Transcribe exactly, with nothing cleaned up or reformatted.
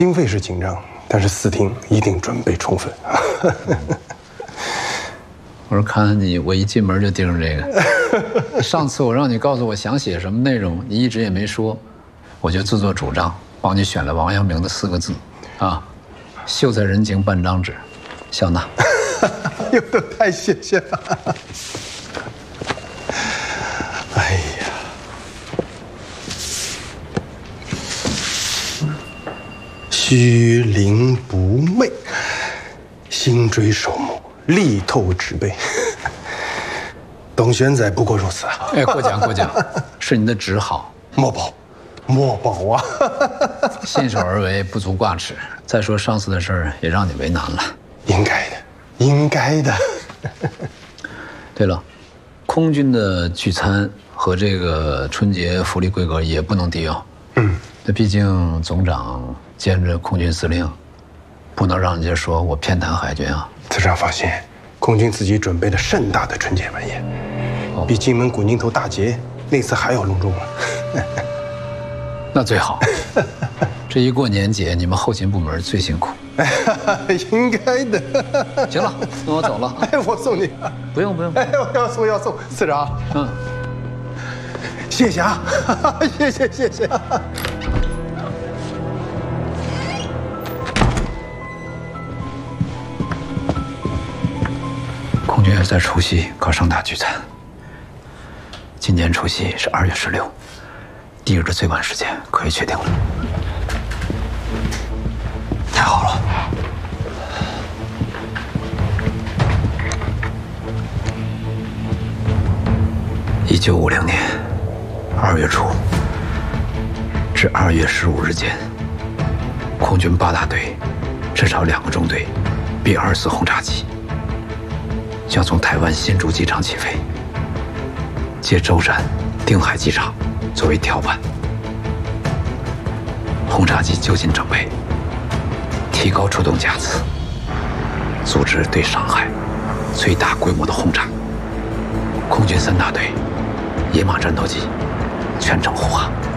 经费是紧张，但是四厅一定准备充分。 我说看你，我一进门就盯着这个。上次我让你告诉我想写什么内容，你一直也没说，我就自作主张帮你选了王阳明的四个字，啊，秀才人情半张纸，笑纳。 哟，都太谢谢了。哎呀，虚灵不昧，心追手目，力透纸背。董玄载不过如此啊！ 哎，过奖过奖，是你的纸好。 莫保，莫保啊！ 信手而为，不足挂齿。再说上次的事儿也让你为难了。 应该的，应该的。 对了，空军的聚餐和这个春节福利规格也不能低哦。嗯，那毕竟总长兼着空军司令，不能让人家说我偏袒海军啊。 次长放心，空军自己准备了盛大的春节晚宴，哦、比金门古宁头大捷那次还要隆重了。 那最好。这一过年节，你们后勤部门最辛苦。 应该的。 行了，那我走了。 哎，我送你。 不用不用。 哎，我要送要送，次长。嗯。谢谢啊，谢谢谢谢。 空军在除夕搞盛大聚餐。今年除夕是二月十六，地日的最晚时间可以确定了。太好了！一九五零年二月初至二月十五日间，空军八大队至少两个中队 B 二四轰炸机将从台湾新竹机场起飞，借舟山、定海机场作为跳板。轰炸机就近整备，提高出动架次，组织对上海最大规模的轰炸。空军三大队野马战斗机全程护航。